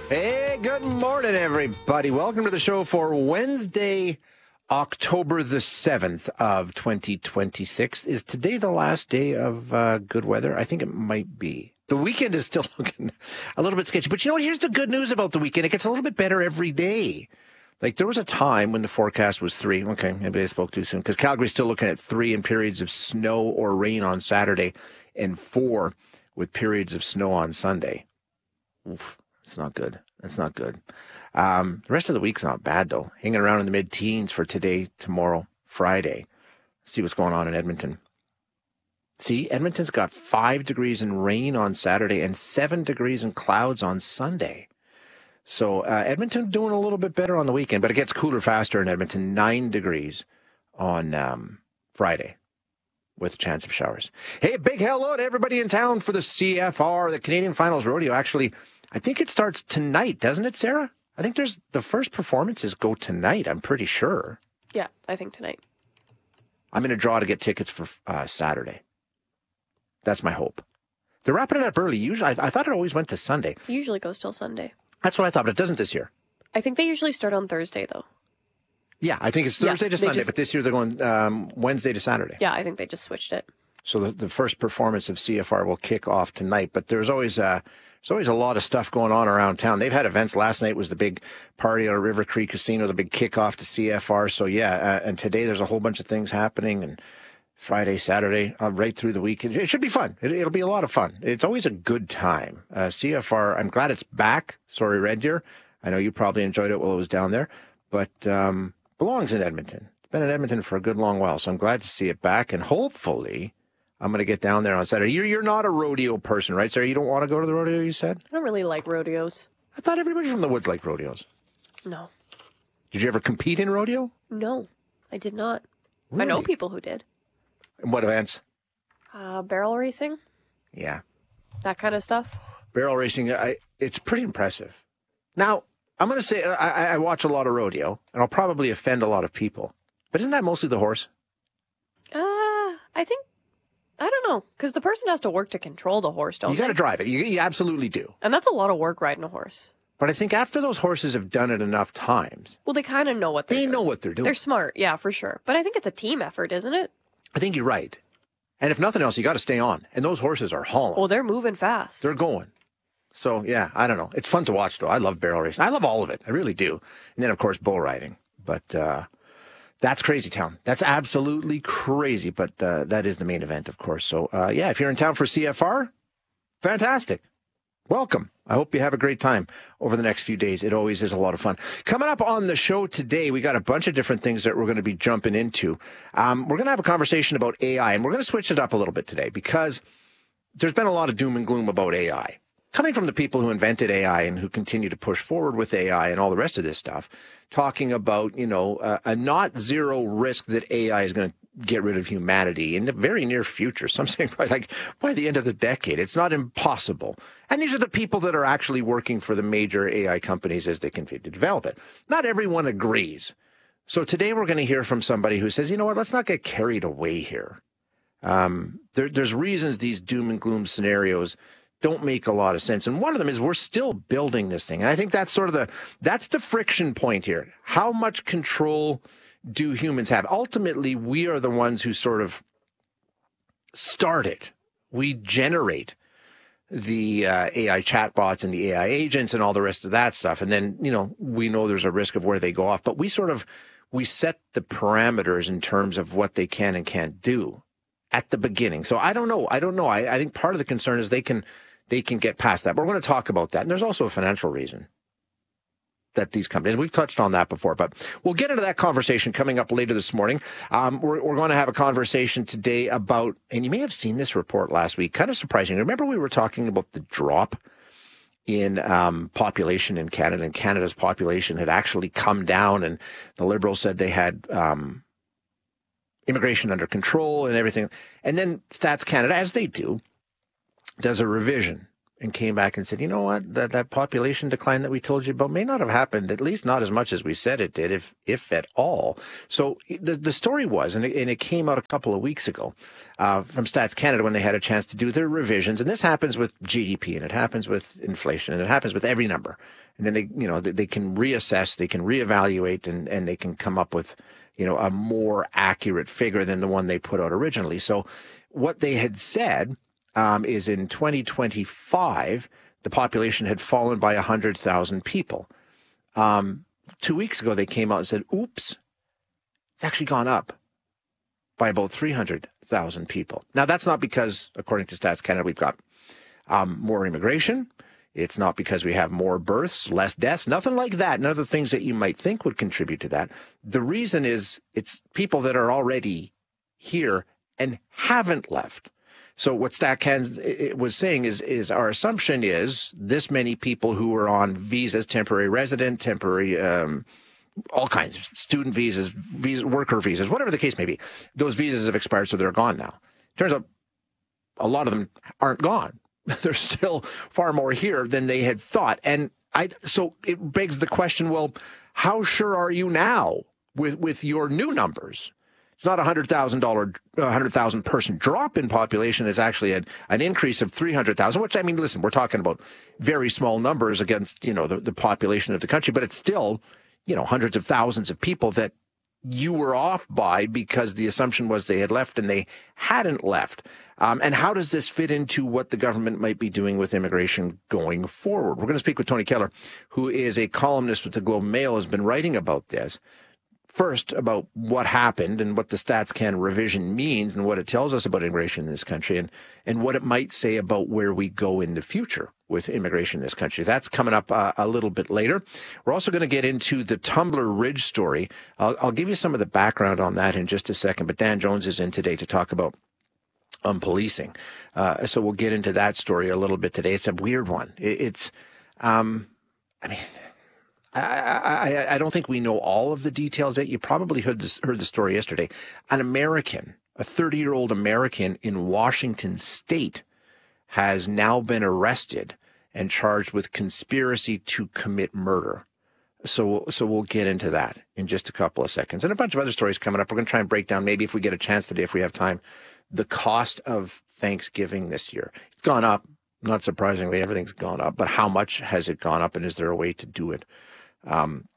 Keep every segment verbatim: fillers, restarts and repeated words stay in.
Hey, good morning, everybody. Welcome to the show for Wednesday, October the seventh of twenty twenty-six. Is today the last day of uh, good weather? I think it might be. The weekend is still looking a little bit sketchy. But you know what? Here's the good news about the weekend. It gets a little bit better every day. Like, there was a time when the forecast was three. Okay, maybe I spoke too soon. Because Calgary's still looking at three in periods of snow or rain on Saturday and four with periods of snow on Sunday. Oof. It's not good. That's not good. Um, the rest of the week's not bad, though. Hanging around in the mid-teens for today, tomorrow, Friday. See what's going on in Edmonton. See, Edmonton's got five degrees in rain on Saturday and seven degrees in clouds on Sunday. So uh, Edmonton doing a little bit better on the weekend, but it gets cooler faster in Edmonton. Nine degrees on um, Friday with a chance of showers. Hey, big hello to everybody in town for the C F R, the Canadian Finals Rodeo. Actually, I think it starts tonight, doesn't it, Sarah? I think there's the first performances go tonight, I'm pretty sure. Yeah, I think tonight. I'm going to draw to get tickets for uh, Saturday. That's my hope. They're wrapping it up early. Usually, I, I thought it always went to Sunday. It usually goes till Sunday. That's what I thought, but it doesn't this year. I think they usually start on Thursday, though. Yeah, I think it's Thursday yeah, to Sunday, just, but this year they're going um, Wednesday to Saturday. Yeah, I think they just switched it. So the, the first performance of C F R will kick off tonight, but there's always uh, there's always a lot of stuff going on around town. They've had events. Last night was the big party at River Creek Casino, the big kickoff to C F R. So yeah, uh, and today there's a whole bunch of things happening, and Friday, Saturday, uh, right through the week. It, it should be fun. It, it'll be a lot of fun. It's always a good time. Uh, C F R, I'm glad it's back. Sorry, Red Deer. I know you probably enjoyed it while it was down there, but um, belongs in Edmonton. It's been in Edmonton for a good long while, so I'm glad to see it back, and hopefully I'm going to get down there on Saturday. You're, you're not a rodeo person, right, Sarah? You don't want to go to the rodeo, you said? I don't really like rodeos. I thought everybody from the woods liked rodeos. No. Did you ever compete in rodeo? No, I did not. Really? I know people who did. In what events? Uh, barrel racing. Yeah. That kind of stuff. Barrel racing, I, it's pretty impressive. Now, I'm going to say I, I watch a lot of rodeo, and I'll probably offend a lot of people. But isn't that mostly the horse? Uh, I think, I don't know, because the person has to work to control the horse, don't You got to they? drive it. You, you absolutely do. And that's a lot of work riding a horse. But I think after those horses have done it enough times, Well, they kind of know what they're they doing. know what they're doing. They're smart, yeah, for sure. But I think it's a team effort, isn't it? I think you're right. And if nothing else, you got to stay on. And those horses are hauling. Well, they're moving fast. They're going. So, yeah, I don't know. It's fun to watch, though. I love barrel racing. I love all of it. I really do. And then, of course, bull riding. But uh, that's crazy town. That's absolutely crazy. But uh, that is the main event, of course. So, uh, yeah, if you're in town for C F R, fantastic. Welcome. I hope you have a great time over the next few days. It always is a lot of fun. Coming up on the show today, we got a bunch of different things that we're going to be jumping into. Um, we're going to have a conversation about A I, and we're going to switch it up a little bit today because there's been a lot of doom and gloom about A I. Coming from the people who invented A I and who continue to push forward with A I and all the rest of this stuff, talking about, you know, uh, a not zero risk that A I is going to get rid of humanity in the very near future. Some say by like by the end of the decade. It's not impossible. And these are the people that are actually working for the major A I companies as they continue to develop it. Not everyone agrees. So today we're going to hear from somebody who says, you know what, let's not get carried away here. Um, there, there's reasons these doom and gloom scenarios don't make a lot of sense. And one of them is we're still building this thing. And I think that's sort of the, that's the friction point here. How much control do humans have? Ultimately, we are the ones who sort of start it. We generate the uh, A I chatbots and the A I agents and all the rest of that stuff. And then, you know, we know there's a risk of where they go off, but we sort of, we set the parameters in terms of what they can and can't do at the beginning. So I don't know. I don't know. I, I think part of the concern is they can, they can get past that. But we're going to talk about that. And there's also a financial reason that these companies, we've touched on that before, but we'll get into that conversation coming up later this morning. Um, we're, we're going to have a conversation today about, and you may have seen this report last week, kind of surprising. Remember we were talking about the drop in um, population in Canada, and Canada's population had actually come down, and the Liberals said they had um, immigration under control and everything. And then Stats Canada, as they do, does a revision and came back and said, you know what, that, that population decline that we told you about may not have happened, at least not as much as we said it did, if if at all. So the the story was, and it, and it came out a couple of weeks ago uh, from Stats Canada when they had a chance to do their revisions. And this happens with G D P, and it happens with inflation, and it happens with every number. And then they, you know, they, they can reassess, they can reevaluate, and, and they can come up with, you know, a more accurate figure than the one they put out originally. So what they had said Um, is in twenty twenty-five, the population had fallen by one hundred thousand people. Um, two weeks ago, they came out and said, oops, it's actually gone up by about three hundred thousand people. Now, that's not because, according to Stats Canada, we've got um, more immigration. It's not because we have more births, less deaths, nothing like that. None of the things that you might think would contribute to that. The reason is it's people that are already here and haven't left. So what StatCan was saying is, is our assumption is this many people who are on visas, temporary resident, temporary, um, all kinds of student visas, visa, worker visas, whatever the case may be, those visas have expired, so they're gone now. Turns out a lot of them aren't gone. There's still far more here than they had thought. And I, so it begs the question, well, how sure are you now with, with your new numbers? It's not a one hundred thousand one hundred thousand person drop in population. It's actually an, an increase of three hundred thousand, which, I mean, listen, we're talking about very small numbers against, you know, the, the population of the country, but it's still, you know, hundreds of thousands of people that you were off by because the assumption was they had left and they hadn't left. Um, and how does this fit into what the government might be doing with immigration going forward? We're going to speak with Tony Keller, who is a columnist with the Globe and Mail, has been writing about this. First, about what happened and what the StatsCan revision means and what it tells us about immigration in this country, and, and what it might say about where we go in the future with immigration in this country. That's coming up uh, a little bit later. We're also going to get into the Tumbler Ridge story. I'll, I'll give you some of the background on that in just a second, but Dan Jones is in today to talk about um, policing. Uh, so we'll get into that story a little bit today. It's a weird one. It, it's, um, I mean... I, I, I don't think we know all of the details yet. You probably heard this, heard the story yesterday. An American, a thirty-year-old American in Washington State, has now been arrested and charged with conspiracy to commit murder. So, so we'll get into that in just a couple of seconds. And a bunch of other stories coming up. We're going to try and break down, maybe if we get a chance today, if we have time, the cost of Thanksgiving this year. It's gone up. Not surprisingly, everything's gone up. But how much has it gone up, and is there a way to do it? Um,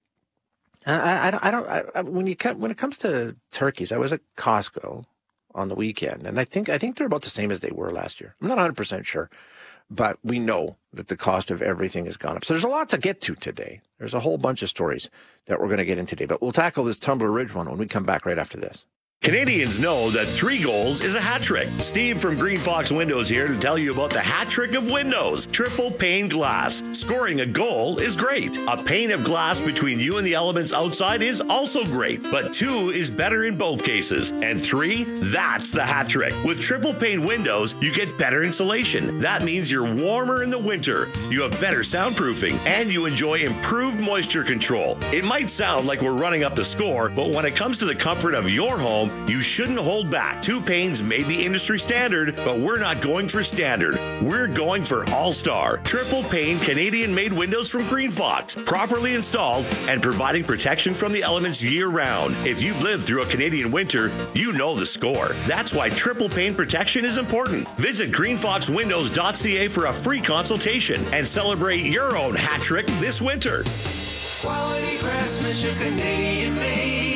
I, I, I don't, I, when you when it comes to turkeys, I was at Costco on the weekend, and I think, I think they're about the same as they were last year. I'm not one hundred percent sure, but we know that the cost of everything has gone up. So there's a lot to get to today. There's a whole bunch of stories that we're going to get in today, but we'll tackle this Tumbler Ridge one when we come back right after this. Canadians know that three goals is a hat trick. Steve from Green Fox Windows here to tell you about the hat trick of windows. Triple pane glass. Scoring a goal is great. A pane of glass between you and the elements outside is also great, but two is better in both cases. And three, that's the hat trick. With triple pane windows, you get better insulation. That means you're warmer in the winter, you have better soundproofing, and you enjoy improved moisture control. It might sound like we're running up the score, but when it comes to the comfort of your home, you shouldn't hold back. Two panes may be industry standard, but we're not going for standard. We're going for all-star. Triple pane Canadian-made windows from Green Fox, properly installed and providing protection from the elements year-round. If you've lived through a Canadian winter, you know the score. That's why triple pane protection is important. Visit green fox windows dot c a for a free consultation and celebrate your own hat trick this winter. Quality craftsmanship, Canadian-made.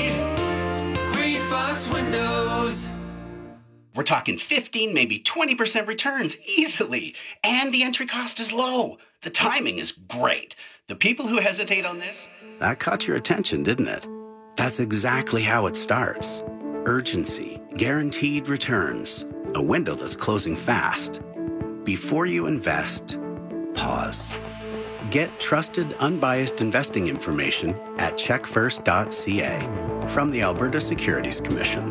Fox Windows. We're talking fifteen, maybe twenty percent returns easily. And the entry cost is low. The timing is great. The people who hesitate on this... That caught your attention, didn't it? That's exactly how it starts. Urgency, guaranteed returns, a window that's closing fast. Before you invest, pause. Get trusted, unbiased investing information at check first dot c a from the Alberta Securities Commission.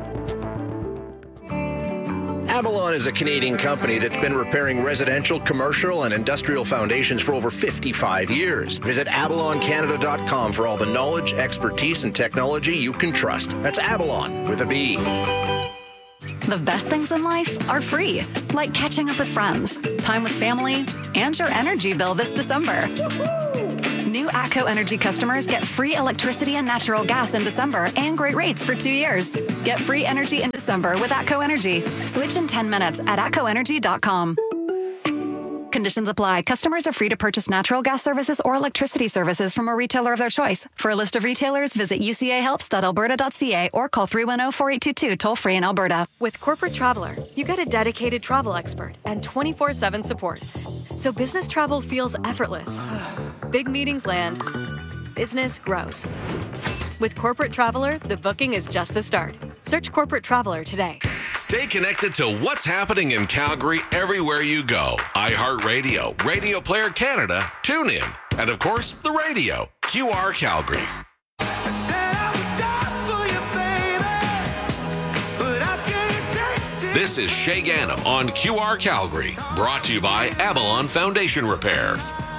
Avalon is a Canadian company that's been repairing residential, commercial, and industrial foundations for over fifty-five years. Visit avalon canada dot com for all the knowledge, expertise, and technology you can trust. That's Avalon with a B. The best things in life are free, like catching up with friends, time with family, and your energy bill this December. New ATCO Energy customers get free electricity and natural gas in December and great rates for two years. Get free energy in December with ATCO Energy. Switch in ten minutes at atco energy dot com. Conditions apply. Customers are free to purchase natural gas services or electricity services from a retailer of their choice. For a list of retailers, visit u c a helps dot alberta dot c a or call three one zero, four eight two two toll-free in Alberta. With Corporate Traveler, you get a dedicated travel expert and twenty-four seven support. So business travel feels effortless. Big meetings land. Business grows. With Corporate Traveler, the booking is just the start. Search Corporate Traveler today. Stay connected to what's happening in Calgary everywhere you go. iHeartRadio, Radio Player Canada, TuneIn, and of course, the radio, Q R Calgary. This is Shay Gannam on Q R Calgary, brought to you by Avalon Foundation Repairs.